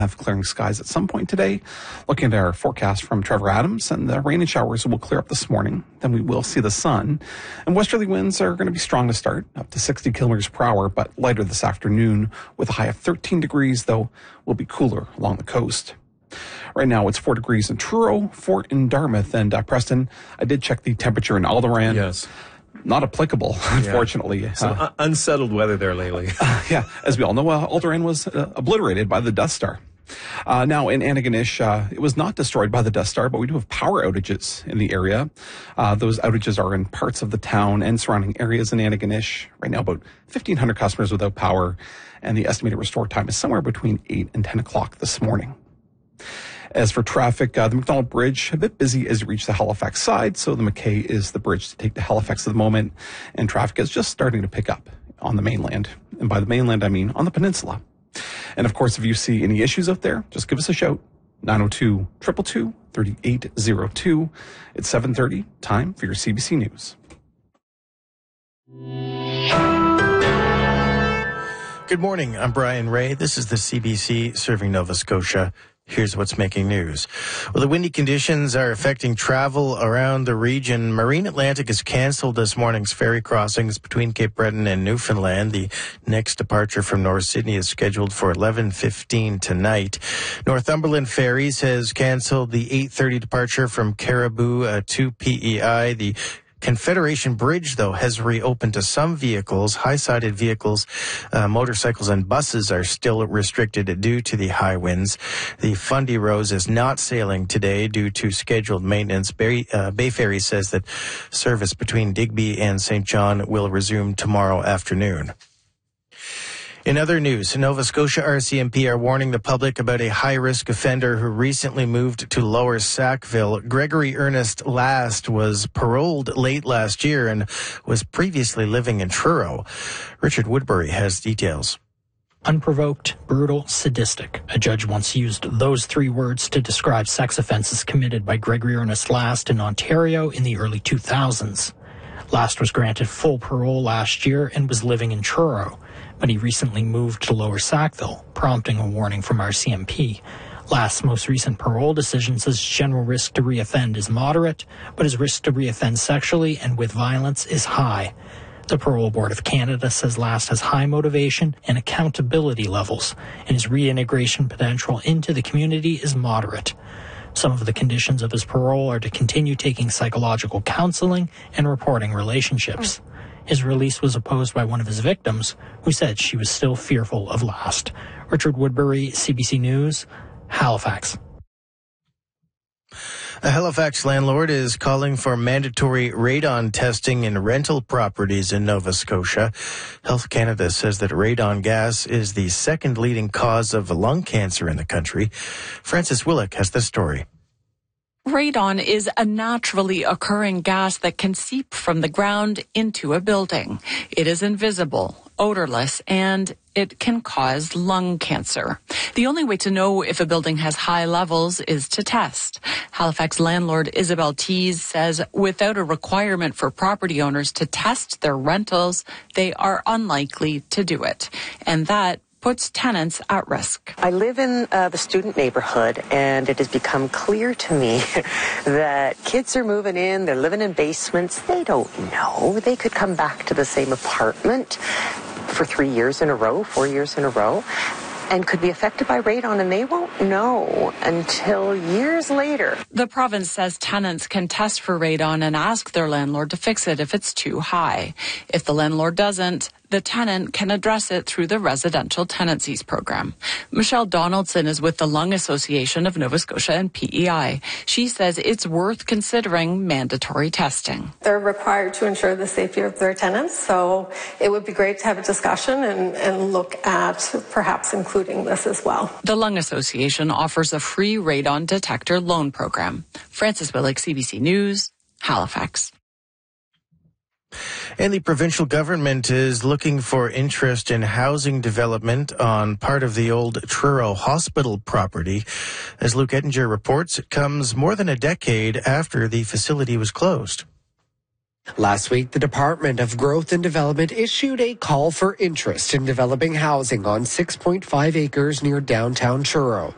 Have clearing skies at some point today. Looking at our forecast from Trevor Adams, and the rain and showers will clear up this morning. Then we will see the sun. And westerly winds are going to be strong to start, up to 60 kilometers per hour, but lighter this afternoon with a high of 13 degrees, though will be cooler along the coast. Right now it's 4 degrees in Truro, 4 in Dartmouth, and Preston. I did check the temperature in Alderaan. Yes. Not applicable, unfortunately. Unsettled weather there lately. Yeah, as we all know, Alderaan was obliterated by the Death Star. Now in Antigonish, it was not destroyed by the Death Star, but we do have power outages in the area. Those outages are in parts of the town and surrounding areas in Antigonish. Right now, about 1,500 customers without power, and the estimated restore time is somewhere between 8 and 10 o'clock this morning. As for traffic, the McDonald Bridge, a bit busy as you reach the Halifax side, so the McKay is the bridge to take to Halifax at the moment, and traffic is just starting to pick up on the mainland. And by the mainland, I mean on the peninsula. And of course, if you see any issues out there, just give us a shout. 902-222-3802. It's 7:30. Time for your CBC News. Good morning. I'm Brian Ray. This is the CBC serving Nova Scotia. Here's what's making news. Well, the windy conditions are affecting travel around the region. Marine Atlantic has canceled this morning's ferry crossings between Cape Breton and Newfoundland. The next departure from North Sydney is scheduled for 11:15 tonight. Northumberland Ferries has canceled the 8:30 departure from Caribou to PEI. The Confederation Bridge, though, has reopened to some vehicles. High-sided vehicles, motorcycles and buses are still restricted due to the high winds. The Fundy Rose is not sailing today due to scheduled maintenance. Bay Ferry says that service between Digby and St. John will resume tomorrow afternoon. In other news, Nova Scotia RCMP are warning the public about a high-risk offender who recently moved to Lower Sackville. Gregory Ernest Last was paroled late last year and was previously living in Truro. Richard Woodbury has details. Unprovoked, brutal, sadistic. A judge once used those three words to describe sex offenses committed by Gregory Ernest Last in Ontario in the early 2000s. Last was granted full parole last year and was living in Truro, but he recently moved to Lower Sackville, prompting a warning from RCMP. Last's most recent parole decision says general risk to reoffend is moderate, but his risk to reoffend sexually and with violence is high. The Parole Board of Canada says Last has high motivation and accountability levels, and his reintegration potential into the community is moderate. Some of the conditions of his parole are to continue taking psychological counseling and reporting relationships. His release was opposed by one of his victims, who said she was still fearful of Last. Richard Woodbury, CBC News, Halifax. A Halifax landlord is calling for mandatory radon testing in rental properties in Nova Scotia. Health Canada says that radon gas is the second leading cause of lung cancer in the country. Francis Willick has the story. Radon is a naturally occurring gas that can seep from the ground into a building. It is invisible, odorless, and it can cause lung cancer. The only way to know if a building has high levels is to test. Halifax landlord Isabel Tees says without a requirement for property owners to test their rentals, they are unlikely to do it. And that puts tenants at risk. I live in the student neighborhood, and it has become clear to me that kids are moving in, they're living in basements, they don't know. They could come back to the same apartment for 3 years in a row, 4 years in a row, and could be affected by radon, and they won't know until years later. The province says tenants can test for radon and ask their landlord to fix it if it's too high. If the landlord doesn't, the tenant can address it through the Residential Tenancies Program. Michelle Donaldson is with the Lung Association of Nova Scotia and PEI. She says it's worth considering mandatory testing. They're required to ensure the safety of their tenants, so it would be great to have a discussion and look at perhaps including this as well. The Lung Association offers a free radon detector loan program. Francis Willick, CBC News, Halifax. And the provincial government is looking for interest in housing development on part of the old Truro Hospital property. As Luke Ettinger reports, it comes more than a decade after the facility was closed. Last week, the Department of Growth and Development issued a call for interest in developing housing on 6.5 acres near downtown Truro.